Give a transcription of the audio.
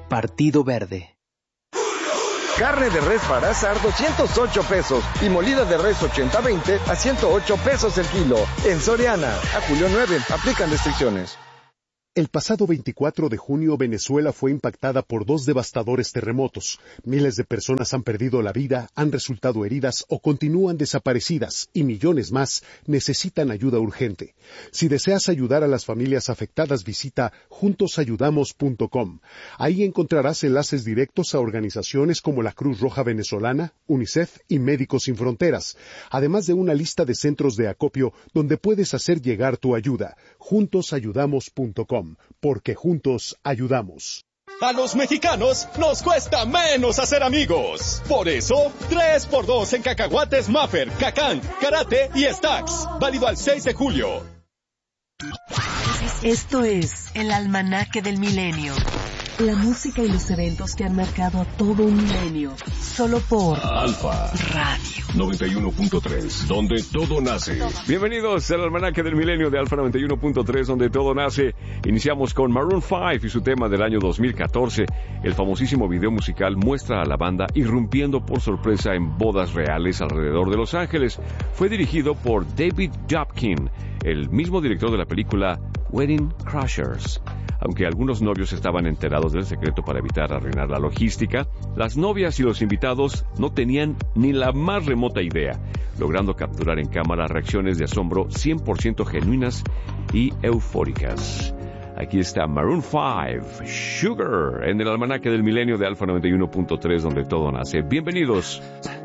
Partido Verde. Carne de res para asar 208 pesos y molida de res 80-20 a 108 pesos el kilo. En Soriana, a julio 9, aplican restricciones. El pasado 24 de junio, Venezuela fue impactada por 2 devastadores terremotos. Miles de personas han perdido la vida, han resultado heridas o continúan desaparecidas, y millones más necesitan ayuda urgente. Si deseas ayudar a las familias afectadas, visita juntosayudamos.com. Ahí encontrarás enlaces directos a organizaciones como la Cruz Roja Venezolana, UNICEF y Médicos Sin Fronteras, además de una lista de centros de acopio donde puedes hacer llegar tu ayuda. juntosayudamos.com. Porque juntos ayudamos. A los mexicanos nos cuesta menos hacer amigos. Por eso, 3x2 en cacahuates Maffer, Cacán, Karate y Stax. Válido al 6 de julio. Esto es el Almanaque del Milenio. La música y los eventos que han marcado a todo un milenio. Solo por Alfa Radio 91.3, donde todo nace. Bienvenidos al Almanaque del Milenio de Alfa 91.3, donde todo nace. Iniciamos con Maroon 5 y su tema del año 2014. El famosísimo video musical muestra a la banda irrumpiendo por sorpresa en bodas reales alrededor de Los Ángeles. Fue dirigido por David Jobkin, el mismo director de la película Wedding Crashers. Aunque algunos novios estaban enterados del secreto para evitar arruinar la logística, las novias y los invitados no tenían ni la más remota idea, logrando capturar en cámara reacciones de asombro 100% genuinas y eufóricas. Aquí está Maroon 5, Sugar, en el Almanaque del Milenio de Alfa 91.3, donde todo nace. Bienvenidos.